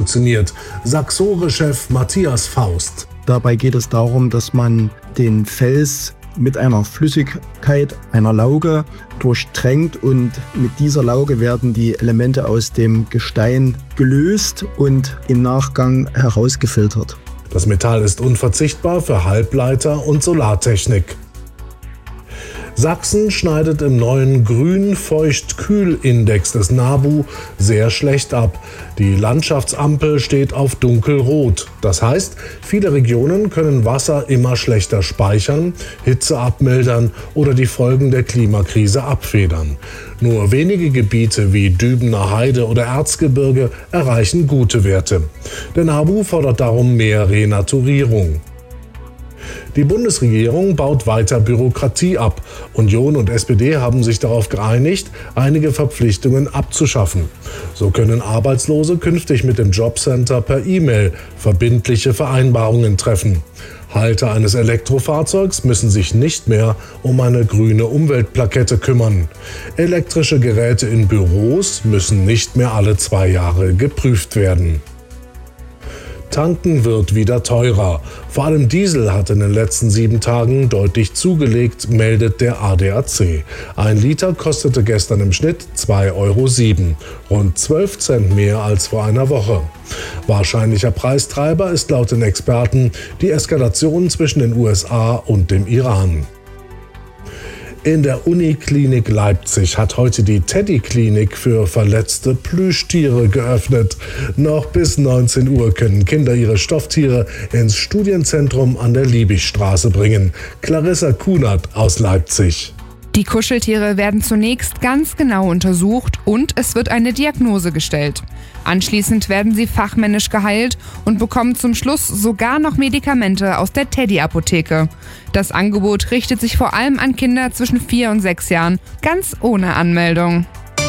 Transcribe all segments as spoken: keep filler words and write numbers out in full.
funktioniert. Saxore-Chef Matthias Faust. Dabei geht es darum, dass man den Fels mit einer Flüssigkeit, einer Lauge, durchtränkt und mit dieser Lauge werden die Elemente aus dem Gestein gelöst und im Nachgang herausgefiltert. Das Metall ist unverzichtbar für Halbleiter- und Solartechnik. Sachsen schneidet im neuen Grün-Feucht-Kühl-Index des NABU sehr schlecht ab. Die Landschaftsampel steht auf dunkelrot. Das heißt, viele Regionen können Wasser immer schlechter speichern, Hitze abmildern oder die Folgen der Klimakrise abfedern. Nur wenige Gebiete wie Dübener Heide oder Erzgebirge erreichen gute Werte. Der NABU fordert darum mehr Renaturierung. Die Bundesregierung baut weiter Bürokratie ab. Union und S P D haben sich darauf geeinigt, einige Verpflichtungen abzuschaffen. So können Arbeitslose künftig mit dem Jobcenter per E-Mail verbindliche Vereinbarungen treffen. Halter eines Elektrofahrzeugs müssen sich nicht mehr um eine grüne Umweltplakette kümmern. Elektrische Geräte in Büros müssen nicht mehr alle zwei Jahre geprüft werden. Tanken wird wieder teurer. Vor allem Diesel hat in den letzten sieben Tagen deutlich zugelegt, meldet der A D A C. Ein Liter kostete gestern im Schnitt zwei Euro sieben, rund zwölf Cent mehr als vor einer Woche. Wahrscheinlicher Preistreiber ist laut den Experten die Eskalation zwischen den U S A und dem Iran. In der Uniklinik Leipzig hat heute die Teddy-Klinik für verletzte Plüschtiere geöffnet. Noch bis neunzehn Uhr können Kinder ihre Stofftiere ins Studienzentrum an der Liebigstraße bringen. Clarissa Kunert aus Leipzig. Die Kuscheltiere werden zunächst ganz genau untersucht und es wird eine Diagnose gestellt. Anschließend werden sie fachmännisch geheilt und bekommen zum Schluss sogar noch Medikamente aus der Teddy-Apotheke. Das Angebot richtet sich vor allem an Kinder zwischen vier und sechs Jahren, ganz ohne Anmeldung.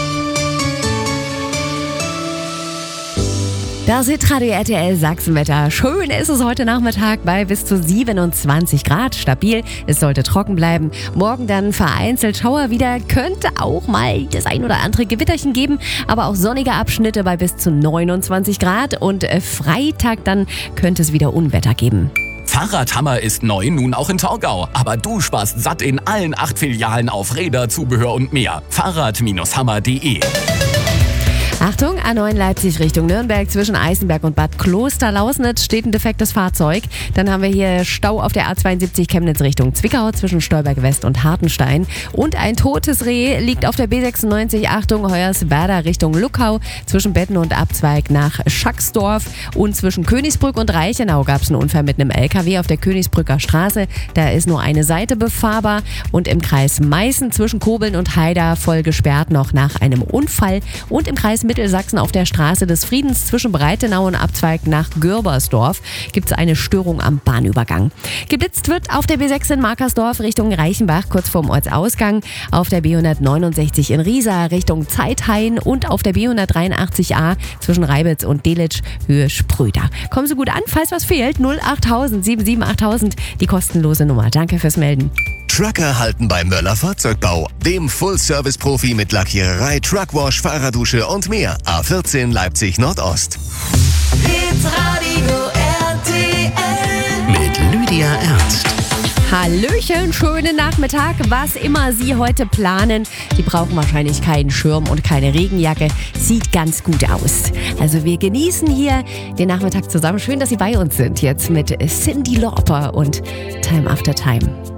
Das Hitradio R T L Sachsenwetter. Schön ist es heute Nachmittag bei bis zu siebenundzwanzig Grad. Stabil, es sollte trocken bleiben. Morgen dann vereinzelt Schauer wieder. Könnte auch mal das ein oder andere Gewitterchen geben. Aber auch sonnige Abschnitte bei bis zu neunundzwanzig Grad. Und Freitag dann könnte es wieder Unwetter geben. Fahrradhammer ist neu, nun auch in Torgau. Aber du sparst satt in allen acht Filialen auf Räder, Zubehör und mehr. Fahrrad Hammer punkt de. Achtung, A neun Leipzig Richtung Nürnberg zwischen Eisenberg und Bad Klosterlausnitz steht ein defektes Fahrzeug. Dann haben wir hier Stau auf der A zweiundsiebzig Chemnitz Richtung Zwickau zwischen Stolberg West und Hartenstein. Und ein totes Reh liegt auf der B sechsundneunzig, Achtung, Hoyerswerda Richtung Luckau zwischen Betten und Abzweig nach Schacksdorf. Und zwischen Königsbrück und Reichenau gab es einen Unfall mit einem L K W auf der Königsbrücker Straße. Da ist nur eine Seite befahrbar. Und im Kreis Meißen zwischen Kobeln und Haida voll gesperrt noch nach einem Unfall. Und im Kreis Mittelsachsen auf der Straße des Friedens zwischen Breitenau und Abzweig nach Gürbersdorf gibt es eine Störung am Bahnübergang. Geblitzt wird auf der B sechs in Markersdorf Richtung Reichenbach kurz vorm Ortsausgang, auf der B hundertneunundsechzig in Riesa Richtung Zeithain und auf der B hundertdreiundachtzig a zwischen Reibitz und Delitzsch Höhe Spröder. Kommen Sie gut an, falls was fehlt, null acht null sieben sieben acht null null, die kostenlose Nummer. Danke fürs Melden. Trucker halten bei Möller Fahrzeugbau, dem Full-Service-Profi mit Lackiererei, Truckwash, Fahrradusche und mehr. A vierzehn Leipzig Nordost. Hitradio R T L Mit Lydia Ernst. Hallöchen, schönen Nachmittag. Was immer Sie heute planen, Sie brauchen wahrscheinlich keinen Schirm und keine Regenjacke. Sieht ganz gut aus. Also wir genießen hier den Nachmittag zusammen. Schön, dass Sie bei uns sind. Jetzt mit Cyndi Lauper und Time After Time.